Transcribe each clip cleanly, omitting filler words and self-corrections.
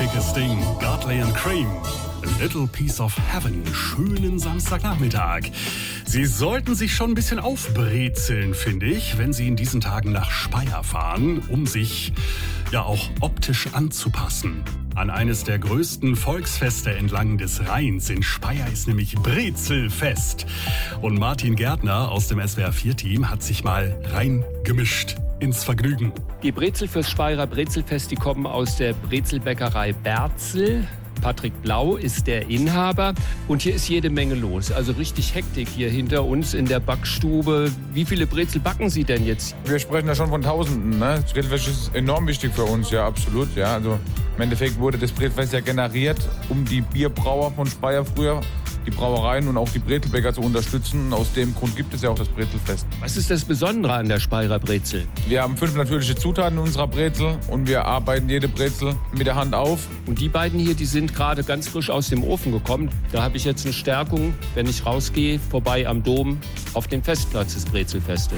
schickes Ding. Godley and Cream. A Little Piece of Heaven. Schönen Samstagnachmittag. Sie sollten sich schon ein bisschen aufbrezeln, finde ich, wenn Sie in diesen Tagen nach Speyer fahren, um sich ja auch optisch anzupassen. An eines der größten Volksfeste entlang des Rheins in Speyer ist nämlich Brezelfest. Und Martin Gärtner aus dem SWR4-Team hat sich mal reingemischt ins Vergnügen. Die Brezel fürs Speyerer Brezelfest, die kommen aus der Brezelbäckerei Berzel. Patrick Blau ist der Inhaber und hier ist jede Menge los. Also richtig Hektik hier hinter uns in der Backstube. Wie viele Brezel backen Sie denn jetzt? Wir sprechen da schon von Tausenden. Ne? Das Brezelfest ist enorm wichtig für uns, ja, absolut. Ja. Also im Endeffekt wurde das Brezelfest ja generiert, um die Bierbrauer von Speyer früher, die Brauereien und auch die Brezelbäcker zu unterstützen. Aus dem Grund gibt es ja auch das Brezelfest. Was ist das Besondere an der Speyerer Brezel? Wir haben 5 natürliche Zutaten in unserer Brezel und wir arbeiten jede Brezel mit der Hand auf. Und die beiden hier, die sind gerade ganz frisch aus dem Ofen gekommen. Da habe ich jetzt eine Stärkung, wenn ich rausgehe, vorbei am Dom auf dem Festplatz des Brezelfestes.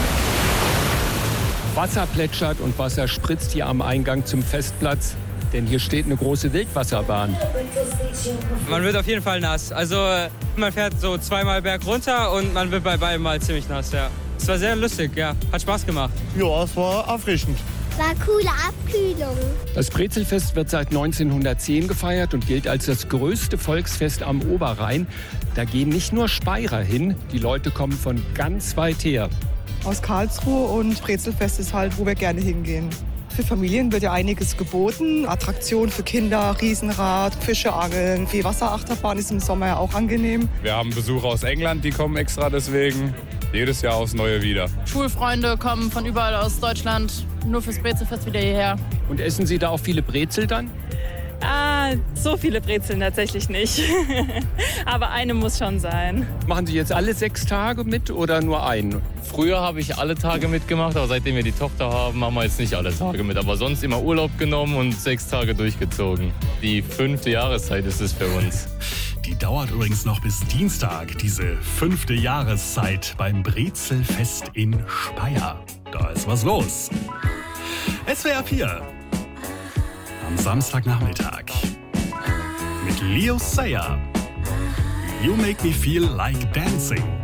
Wasser plätschert und Wasser spritzt hier am Eingang zum Festplatz. Denn hier steht eine große Wildwasserbahn. Man wird auf jeden Fall nass. Also man fährt so 2-mal berg runter und man wird bei beiden Mal ziemlich nass, ja. Es war sehr lustig, ja. Hat Spaß gemacht. Ja, es war erfrischend. War coole Abkühlung. Das Brezelfest wird seit 1910 gefeiert und gilt als das größte Volksfest am Oberrhein. Da gehen nicht nur Speyerer hin, die Leute kommen von ganz weit her. Aus Karlsruhe und Brezelfest ist halt, wo wir gerne hingehen. Für Familien wird ja einiges geboten. Attraktionen für Kinder, Riesenrad, Fische angeln. Die Wasserachterbahn ist im Sommer ja auch angenehm. Wir haben Besucher aus England, die kommen extra deswegen. Jedes Jahr aufs Neue wieder. Schulfreunde kommen von überall aus Deutschland nur fürs Brezelfest wieder hierher. Und essen Sie da auch viele Brezel dann? So viele Brezeln tatsächlich nicht. Aber eine muss schon sein. Machen Sie jetzt alle 6 Tage mit oder nur einen? Früher habe ich alle Tage mitgemacht, aber seitdem wir die Tochter haben, machen wir jetzt nicht alle Tage mit. Aber sonst immer Urlaub genommen und 6 Tage durchgezogen. Die 5. Jahreszeit ist es für uns. Die dauert übrigens noch bis Dienstag, diese 5. Jahreszeit beim Brezelfest in Speyer. Da ist was los. SWR 4 am Samstagnachmittag mit Leo Sayer. You make me feel like dancing.